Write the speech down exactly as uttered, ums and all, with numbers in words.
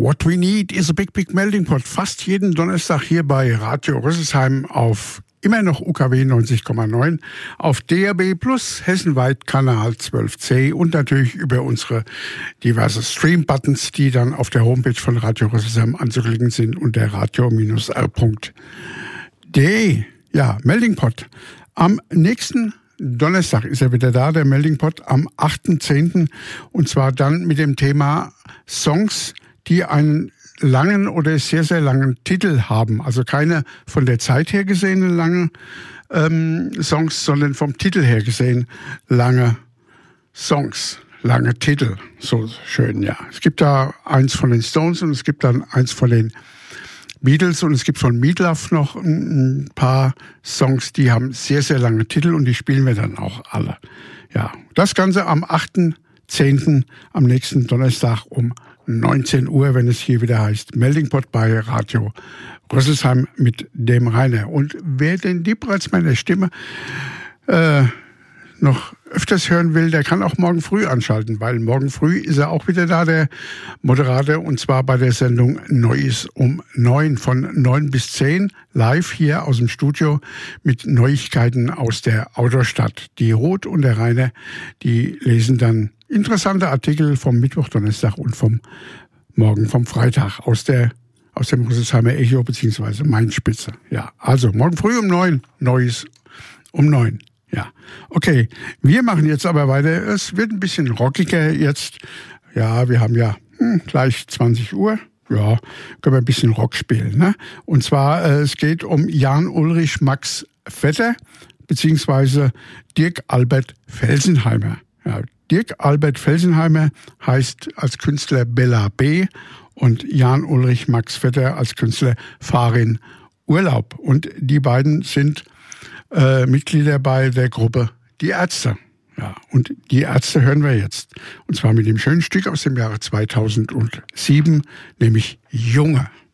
What we need is a big, big melting pot. Fast jeden Donnerstag hier bei Radio Rüsselsheim auf immer noch U K W neunzig Komma neun, auf D A B plus, hessenweit Kanal zwölf C und natürlich über unsere diverse Stream-Buttons, die dann auf der Homepage von Radio Rüsselsheim anzuklicken sind unter radio R punkt de. Ja, Melting Pot. Am nächsten Donnerstag ist er wieder da, der Melting Pot, am achten zehnten Und zwar dann mit dem Thema Songs, die einen langen oder sehr, sehr langen Titel haben. Also keine von der Zeit her gesehene lange ähm, Songs, sondern vom Titel her gesehen lange Songs, lange Titel. So schön, ja. Es gibt da eins von den Stones und es gibt dann eins von den Beatles und es gibt von Meatloaf noch ein paar Songs, die haben sehr, sehr lange Titel und die spielen wir dann auch alle. Ja, das Ganze am achten zehnten am nächsten Donnerstag um neunzehn Uhr, wenn es hier wieder heißt Melting Pot bei Radio Rüsselsheim mit dem Rainer. Und wer den die bereits meiner Stimme äh, noch öfters hören will, der kann auch morgen früh anschalten, weil morgen früh ist er auch wieder da, der Moderator, und zwar bei der Sendung Neues um neun, von neun bis zehn, live hier aus dem Studio mit Neuigkeiten aus der Outdoor-Stadt. Die Ruth und der Rainer, die lesen dann interessante Artikel vom Mittwoch, Donnerstag und vom Morgen vom Freitag aus der aus dem Rüsselsheimer Echo beziehungsweise Mainspitze. Ja, also morgen früh um neun, Neues um neun. Ja, okay. Wir machen jetzt aber weiter. Es wird ein bisschen rockiger jetzt. Ja, wir haben ja hm, gleich zwanzig Uhr. Ja, können wir ein bisschen Rock spielen, ne? Und zwar, äh, es geht um Jan Ulrich Max Vetter, beziehungsweise Dirk Albert Felsenheimer. Ja, Dirk Albert Felsenheimer heißt als Künstler Bella B. und Jan Ulrich Max Vetter als Künstler Farin Urlaub. Und die beiden sind Äh, Mitglieder bei der Gruppe Die Ärzte. Ja, und Die Ärzte hören wir jetzt. Und zwar mit dem schönen Stück aus dem Jahre zweitausendsieben, nämlich Junge.